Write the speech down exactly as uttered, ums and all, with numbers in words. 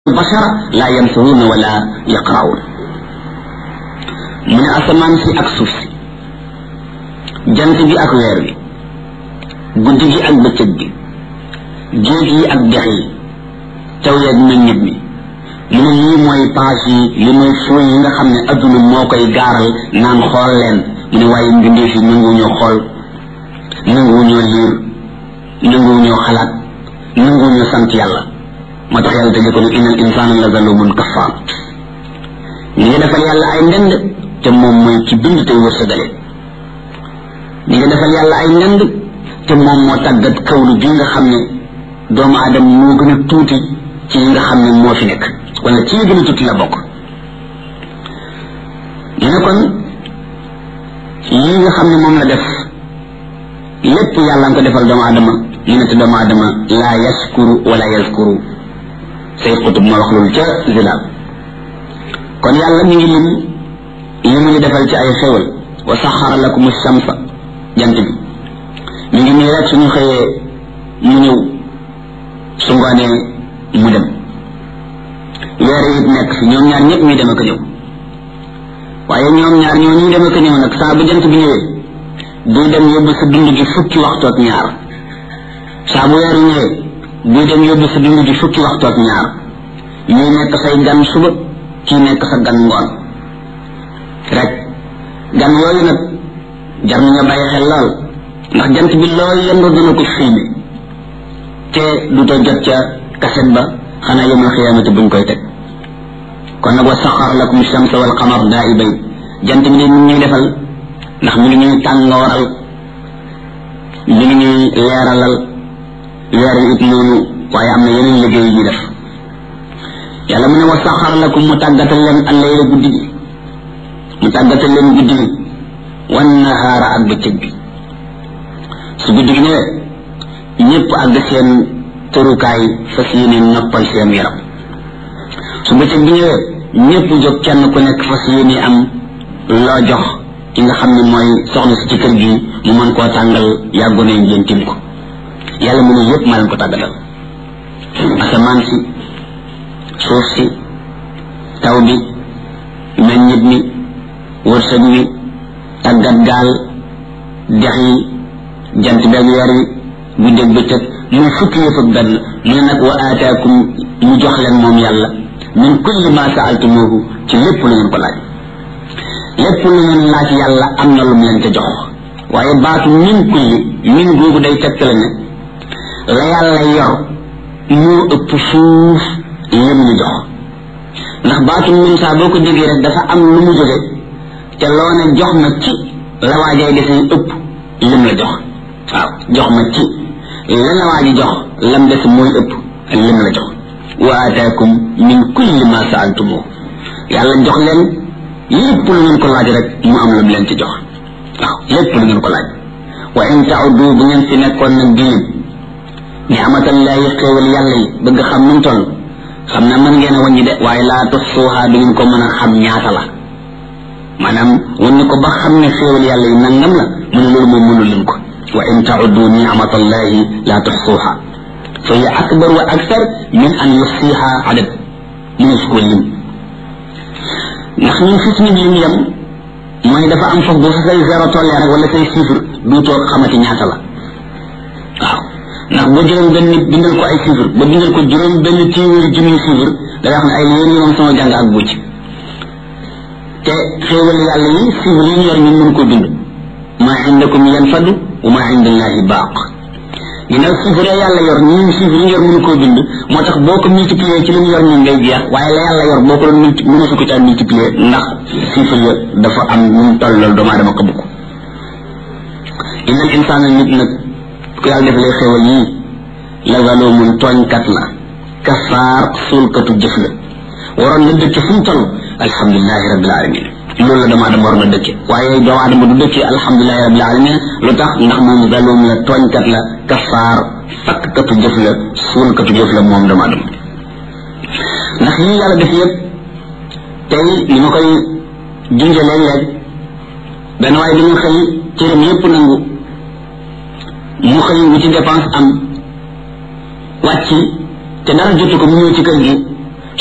bashara la yansuruna wala yaqraun من أسمان في أكسوس جنت بي أكوير بي guddi gi ak bëccëg gi géej yi ak dex yi taw yeeg meññit mi mu ne lii mooy page yi li mooy fruit yi nga xam ne adduna moo koy gaaral naan xool leen mu ne waaye mbindee fi nanguwuñoo xool nanguwuñoo liir nanguwuñoo xalaat nanguwuñoo sant yàlla moo tax yàlla tëjee ko ne innal insana la zalumun kaffar ñi nga defal yàlla ay ndend te moom mooy ci bind tey wërsëgale ñi nga defal yàlla ay ndend te moom moo tàggat kawlu bi nga xam ne doomu aadama moo gën a tuuti ci yi nga xam ne moo fi nekk wala ci yi gën a tuuti la bokk ñu ne kon yi nga xam ne moom la def lépp yàlla nga ko defal doomu aadama ñu ne te doomu aadama laa yaskuru wala yaskuru Sayyid Qutb moo wax loolu ca Zilaal kon yàlla mi ngi lim li mu ngi defal ci ay xéwal wa saxara lakum shamsa jant bi mi ngi nii rek suñu xëyee mu ñëw su ngoonee mu dem weer it nekk fi ñoom ñaar ñëpp ñuy dem ak a ñëw waaye ñoom ñaar ñoo ñuy dem ak a ñëw nag saa bu jant bi ñëwee buy dem yóbbu sa dund gi fukki waxtu ak ñaar saa bu weer ñëwee buy dem yóbbu sa dund gi fukki waxtu ak ñaar ñuy nekk say gan suba kii nekk sa gan ngoon rek gan yooyu nag jar na nga bàyyi xel lool ndax jant bi loo yendu dana ko filmé te du too jot ca kaset ba xanaa yawmal xiyaamati buñ koy teg kon nag wa saxar lakum shamsa wal qamar daa'ibayn jant bi de mi ngi ñuy defal ndax mi ngi ñuy tàngooral mi ngi ñuy leeralal weer wi it noonu waaye am na yeneen liggéey yu ñuy def yàlla mu ne wa saxar lakum mu tàggatal leen al-layla guddi gi mu tàggatal leen guddi gi wan nahaara ak bëccëg bi su guddi gi ñëwee ñëpp àgg seen tërukaay fas yéene noppal seen yaram su bëccëg bi ñëwee ñëpp jóg kenn ku nekk fas yéene am loo jox ki nga xam ne mooy soxna si ci kër gi mu mën koo tàngal yàggu ne ngeen tim ko yàlla mu ne yëpp maa leen ko tàggatal asamaan si suuf si taw bi meññit mi wërsëg mi tàggat gaal dex yi jant beeg weer wi guddeeg bëccëg muy fukki yëpp ak benn mu ne nag wa aataakum mu jox leen moom yàlla min kulli ma saaltumuhu ci lépp lu ngeen ko laaj lépp lu ngeen laaj yàlla am na lu mu leen ca jox waaye baatu min kulli min googu day tegtale ne la yàlla yor moo ëpp fuuf lim ñu jox ndax baatu min saa boo ko déggee rek dafa am lu mu jóge te loo ne jox ma ci la waajay desee ëpp lim la jox waaw jox ma ci la la waa ji jox lam des mooy ëpp lim la jox wa aataakum min kulli ma saaltumu yàlla jox leen lépp lu ngeen ko laaj rek mu am lam leen ci jox waaw lépp lu ngeen ko laaj wa in tauddu bu ngeen fi nekkoon nag di lim ni'matallahi xéewal yàlla yi bëgg xam nu mu toll xam na mën ngeen a wàññi de waaye laa tuxsuuha du ngeen ko mën a xam ñaata la maanaam wàññi ko ba xam ne xéewal yàlla yi nangam la mu ne loolu moom mënul leen ko wa in tauddu ni'matallahi la tuxsuuha fa hiya akbar wa aksar min an yuxsiha adad mënu su ko lim ndax ñun fi suñu lim yem mooy dafa am foofu boo fa say zéro tollee rek wala say chiffre du toog xamati ñaata la waaw ndax boo juróom benn nit bindal ko ay chiffre ba bindal ko juróom benn téeméeri junniy chiffre day wax ne ay yéen yoon sama jàng ak bucc te xéewal yàlla yi chiffre yi ñu yor ñun mën ko bind ma indakum yanfadu wa ma indallahi baaq ginnaaw chiffre yàlla yor ñun chiffre yi ñu yor mënu koo bind moo tax boo ko multiplier ci li ñu yor ñun ngay jeex waaye la yàlla yor boo ko doon multi mënu su ko caa multiplier ndax chiffre ya dafa am ñu mu toll loolu doomu aadama ko bugg innal insaana nit nag ku yàlla def lay xéewal yii la zalumun tooñkat la kafaar suulkatu jëf la waroon na dëkk fu mu toll alhamdulilahi rabbil alamin loolu la doomu aadama war na dëkke waaye doomu aadama du dëkke alhamdulilahi rabbil alamin lu tax ndax moom zalum la tooñkat la kafaar fakkatu jëf la suulkatu jëf la moom doomu aadama ndax lii yàlla def yëpp tey li ma koy junje léeg-léeg benn waaye dañu xëy cëram yëpp nangu mu xëy wu ci dépense am wàcc te dara jotu ko mu ñëw ci kër gi